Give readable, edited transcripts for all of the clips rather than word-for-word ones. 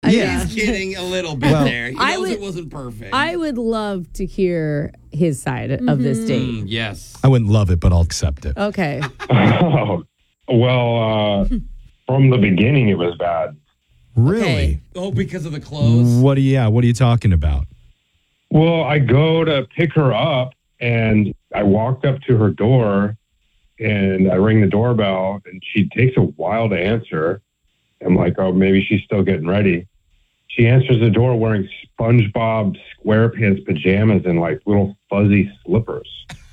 He's kidding a little bit there. He knows it wasn't perfect. I would love to hear his side of this date. Yes. I wouldn't love it, but I'll accept it. Okay. Oh, well, from the beginning, it was bad. Really? Okay. Oh, because of the clothes? What are you talking about? Well, I go to pick her up, and I walked up to her door, and I ring the doorbell, and she takes a while to answer. I'm like, oh, maybe she's still getting ready. She answers the door wearing SpongeBob SquarePants pajamas and like little fuzzy slippers.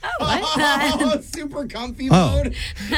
Oh, super comfy Oh.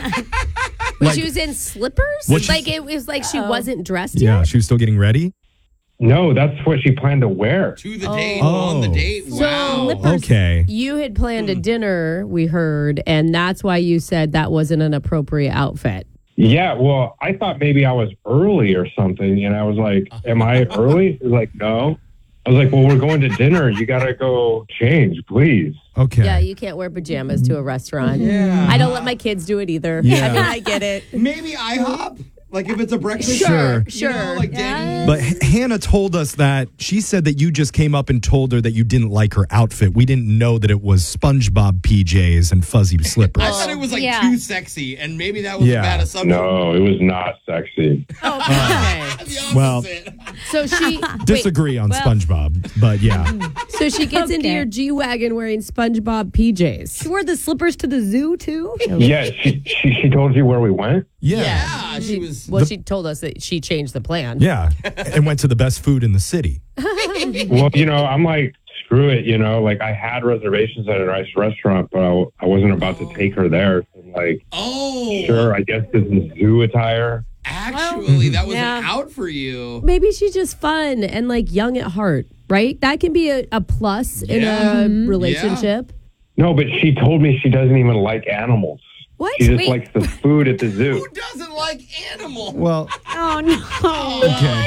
mode. She was in slippers? What It was like she wasn't dressed Yeah, yet? she was still getting ready? No, that's what she planned to wear. To the date, Oh. on the date. Wow. Okay. You had planned a dinner, we heard, and that's why you said that wasn't an appropriate outfit. Yeah, well, I thought maybe I was early or something, and I was like, am I early? He was like, no. I was like, well, we're going to dinner. You got to go change, please. Okay. Yeah, you can't wear pajamas to a restaurant. Yeah. I don't let my kids do it either. Yeah. I mean, I get it. Maybe IHOP? Like if it's a breakfast. Sure. You know, like Denny's. But Hannah told us that she said that you just came up and told her that you didn't like her outfit. We didn't know that it was SpongeBob PJs and fuzzy slippers. I thought it was like too sexy, and maybe that was a bad assumption. No, it was not sexy. The Well, opposite. So she disagree on SpongeBob, but yeah. So she gets into your G-Wagon wearing SpongeBob PJs. She wore the slippers to the zoo, too? Yeah, she told you where we went? Yeah, she was. Well, she told us that she changed the plan. Yeah. And went to the best food in the city. Well, I'm like, screw it, like I had reservations at a nice restaurant, but I wasn't about to take her there. So I'm like, sure, I guess this is zoo attire. Actually, that was an out for you. Maybe she's just fun and like young at heart, right? That can be a plus in a relationship. No, but she told me she doesn't even like animals. What? She just likes the food at the zoo. Who doesn't like animals? Well, Oh, no.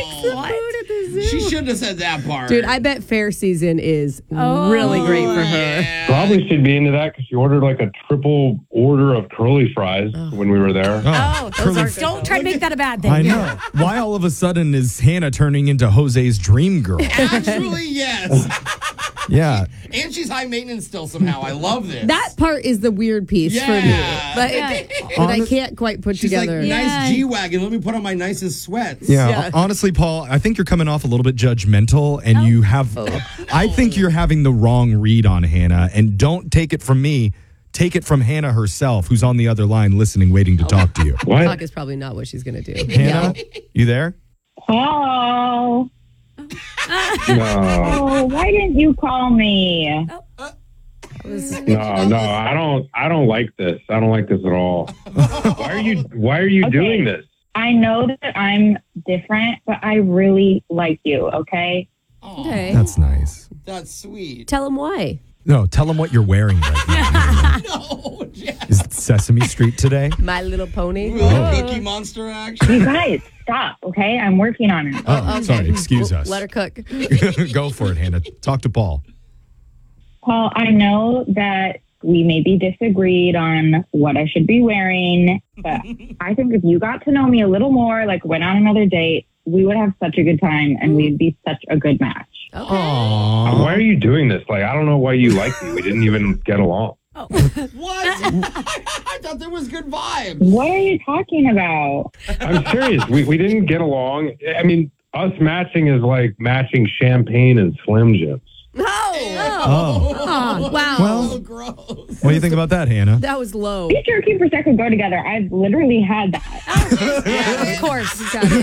okay. She shouldn't have said that part. Dude, I bet fair season is really great for her. Yeah. Probably should be into that because she ordered like a triple order of curly fries when we were there. Oh, curly- don't try to make that a bad thing. I know. Why all of a sudden is Hannah turning into Jose's dream girl? Actually, yes. Yeah. And she's high maintenance still somehow. I love this. That part is the weird piece for me. Yeah. But that I can't quite put She's together. like, nice G-Wagon. Let me put on my nicest sweats. Yeah, honestly, Paul, I think you're coming off a little bit judgmental, and you have. I think you're having the wrong read on Hannah, and don't take it from me. Take it from Hannah herself, who's on the other line, listening, waiting to talk to you. What? Talk is probably not what she's going to do. Hannah, you there? Paul. No, Oh, why didn't you call me? no, I don't like this. I don't like this at all. Why are you doing this? I know that I'm different, but I really like you, okay? Okay. That's nice. That's sweet. Tell him why. No, tell them what you're wearing right now. No, Jess. Is it Sesame Street today? My Little Pony. Cookie Monster action. You guys, stop, okay? I'm working on it. Oh, sorry. Excuse us. Let her cook. Go for it, Hannah. Talk to Paul. Paul, I know that we maybe disagreed on what I should be wearing, but I think if you got to know me a little more, like went on another date, we would have such a good time and we'd be such a good match. Why are you doing this? Like, I don't know why you like me. We didn't even get along. What? I thought there was good vibes. What are you talking about? I'm serious. We didn't get along. I mean, us matching is like matching champagne and Slim Jims. Oh, wow. Well, Gross. what do you think about that, Hannah? That was low. Beef jerky and Prosecco go together. I've literally had that. Yeah, of course. You got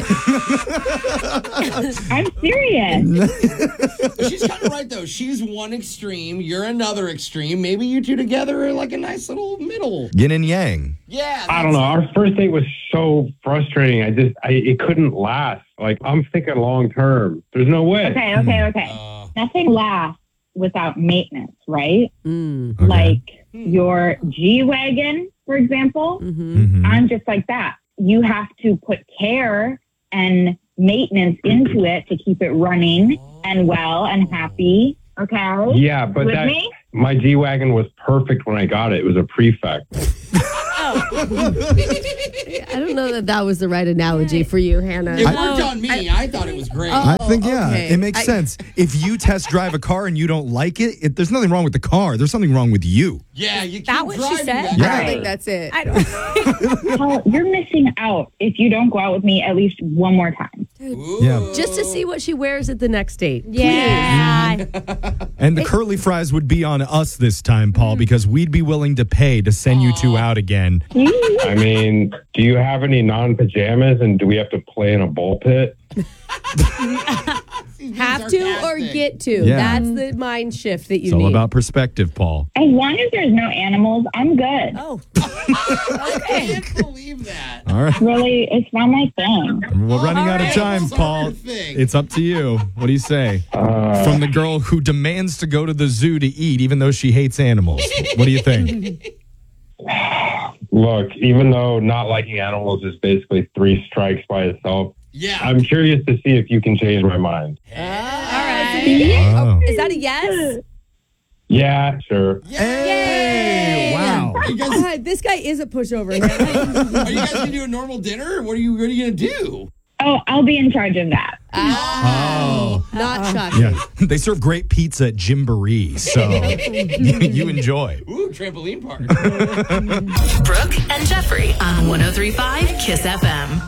it. I'm serious. She's kind of right, though. She's one extreme. You're another extreme. Maybe you two together are like a nice little middle. Yin and yang. Yeah. I don't know. Our first date was so frustrating. It couldn't last. Like, I'm thinking long term. There's no way. Okay. Nothing lasts without maintenance, right? Okay. Like your G-Wagon, for example. Mhm. I'm just like that. You have to put care and maintenance into it to keep it running and well and happy. Okay? Yeah, but With me? my G-Wagon was perfect when I got it. It was a prefect. I don't know that was the right analogy for you, Hannah. It worked on me. I thought it was great. I think, yeah, okay. it makes sense. If you test drive a car and you don't like it, there's nothing wrong with the car. There's something wrong with you. Yeah, you keep That what she driving said? that Yeah. I car. think that's it. I don't. Paul, you're missing out if you don't go out with me at least one more time. Ooh. Yeah. Just to see what she wears at the next date. Yeah. And the curly fries would be on us this time, Paul, because we'd be willing to pay to send you two out again. I mean, do you have any non-pajamas, and do we have to play in a bowl pit? She's being Have to or sarcastic. get to. Yeah. That's the mind shift that you It's all need. about perspective, Paul. As long as there's no animals, I'm good. Oh. I can't believe that. All right. Really, it's not my thing. We're running out of right. time, It's not Paul. your thing. It's up to you. What do you say? From the girl who demands to go to the zoo to eat, even though she hates animals. What do you think? Look, even though not liking animals is basically 3 strikes by itself, Yeah. I'm curious to see if you can change my mind. All right. Oh. Is that a yes? Yeah, sure. Hey! Wow. Are you guys, This guy is a pushover. are you guys gonna do a normal dinner? What are you gonna do? Oh, I'll be in charge of that. Oh. Not shocking. Yeah. They serve great pizza at Gymboree, so you enjoy. Ooh, trampoline park. Brooke and Jeffrey on 103.5 Kiss FM.